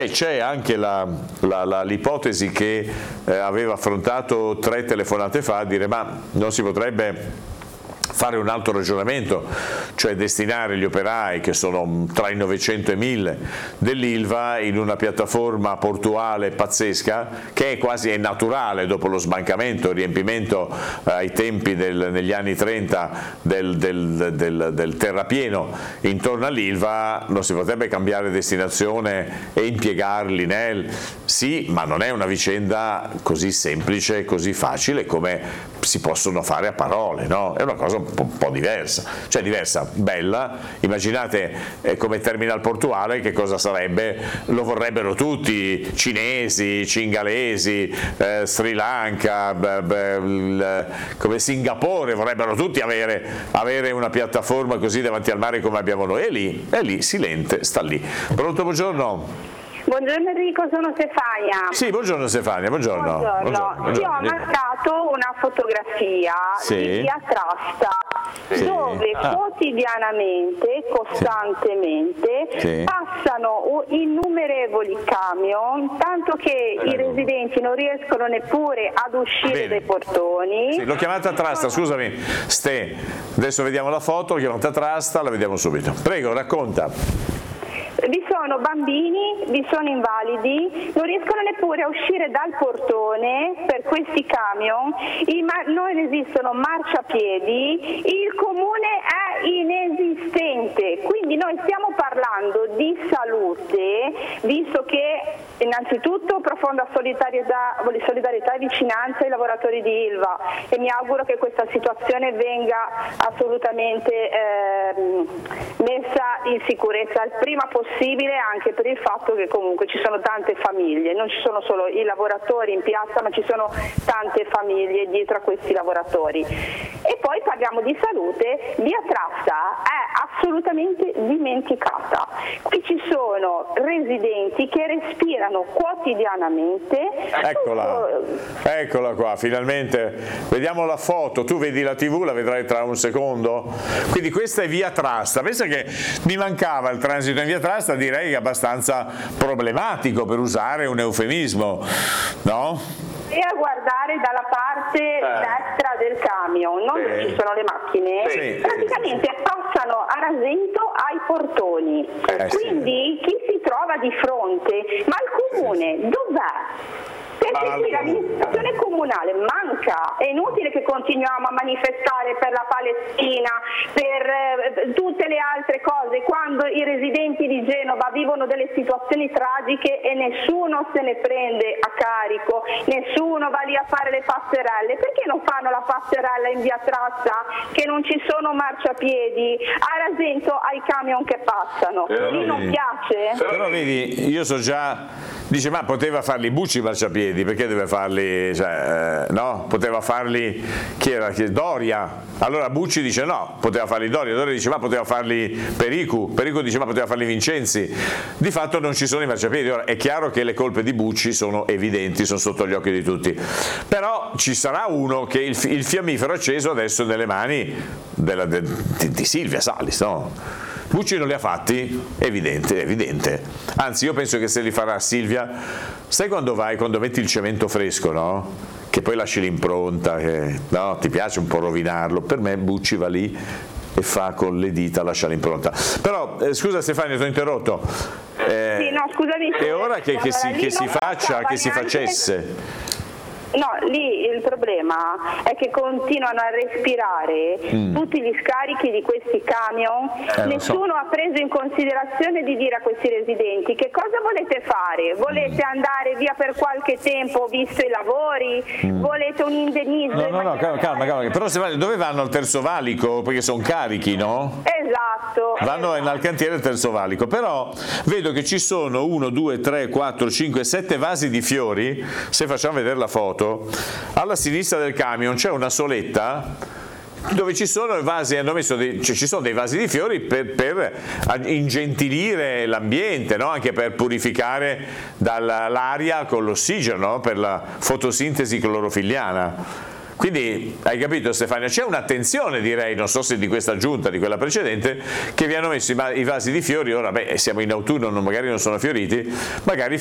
C'è anche l'ipotesi che aveva affrontato 3 telefonate fa, a dire ma non si potrebbe fare un altro ragionamento, cioè destinare gli operai che sono tra i 900 e 1000 dell'Ilva in una piattaforma portuale pazzesca che è naturale dopo lo sbancamento, il riempimento ai tempi negli anni 30 del terrapieno intorno all'Ilva. Non si potrebbe cambiare destinazione e impiegarli sì, ma non è una vicenda così semplice, così facile come si possono fare a parole, no? È una cosa un po' diversa, cioè diversa, bella. Immaginate come terminal portuale che cosa sarebbe, lo vorrebbero tutti, cinesi, cingalesi, Sri Lanka, come Singapore, vorrebbero tutti avere una piattaforma così davanti al mare come abbiamo noi, è lì, silente, sta lì. Pronto, buongiorno? Buongiorno Enrico, sono Stefania. Sì, buongiorno Stefania, buongiorno. Io ho mandato una fotografia di via Trasta dove quotidianamente, costantemente passano innumerevoli camion, tanto che i residenti non riescono neppure ad uscire dai portoni. Sì, l'ho chiamata Trasta, scusami Ste, adesso vediamo la foto, l'ho chiamata Trasta, la vediamo subito. Prego, racconta. Vi sono bambini, vi sono invalidi, non riescono neppure a uscire dal portone per questi camion, non esistono marciapiedi, il comune è inesistente, quindi noi stiamo parlando di salute, visto che innanzitutto profonda solidarietà e vicinanza ai lavoratori di Ilva e mi auguro che questa situazione venga assolutamente messa in sicurezza il prima possibile, anche per il fatto che comunque ci sono tante famiglie, non ci sono solo i lavoratori in piazza ma ci sono tante famiglie dietro a questi lavoratori. E poi parliamo di salute, via Trasta è assolutamente dimenticata, qui ci sono residenti che respirano quotidianamente. Eccola qua, finalmente vediamo la foto, tu vedi la TV, la vedrai tra un secondo, quindi questa è via Trasta. Pensa che mi mancava il transito in via Trasta, direi che è abbastanza problematico, per usare un eufemismo, no? E a guardare dalla parte destra del camion, non dove ci sono le macchine, praticamente passano a rasento ai portoni. Quindi chi si trova di fronte, ma il comune dov'è? Perché qui l'amministrazione comunale manca, è inutile che continuiamo a manifestare per la Palestina, per tutte le altre cose, quando i residenti di Genova vivono delle situazioni tragiche e nessuno se ne prende a carico, nessuno va lì a fare le passerelle. Perché non fanno la passerella in via Trasta, che non ci sono marciapiedi, a rasento ai camion che passano? Lì non piace? Però vedi, io so già, dice ma poteva farli Bucci i marciapiedi, perché deve farli, no? Poteva farli, chi era? Doria. Allora Bucci dice no, poteva farli Doria dice ma poteva farli Pericu dice ma poteva farli Vincenzi. Di fatto non ci sono i marciapiedi. Ora è chiaro che le colpe di Bucci sono evidenti, sono sotto gli occhi di tutti, però ci sarà uno che il fiammifero acceso adesso nelle mani di Silvia Salis, no? Bucci non li ha fatti? Evidente. Anzi, io penso che se li farà Silvia, sai quando metti il cemento fresco, no? Che poi lasci l'impronta, no? Ti piace un po' rovinarlo. Per me Bucci va lì e fa con le dita, lascia l'impronta. Però, scusa Stefania, ti ho interrotto. Sì, no, scusami. È ora che si facesse. No, lì il problema è che continuano a respirare tutti gli scarichi di questi camion, nessuno ha preso in considerazione di dire a questi residenti che cosa volete fare, volete andare via per qualche tempo visto i lavori, volete un indennizzo? No, calma, però se dove vanno al Terzo Valico? Perché sono carichi, no? Esatto. Vanno al cantiere del Terzo Valico, però vedo che ci sono 1, 2, 3, 4, 5, 7 vasi di fiori, se facciamo vedere la foto, alla sinistra del camion c'è una soletta dove ci sono i vasi, ci sono dei vasi di fiori per ingentilire l'ambiente, no? Anche per purificare l'aria con l'ossigeno, no? Per la fotosintesi clorofilliana. Quindi hai capito Stefania, c'è un'attenzione direi, non so se di questa giunta, di quella precedente, che vi hanno messo i vasi di fiori, ora siamo in autunno, magari non sono fioriti, magari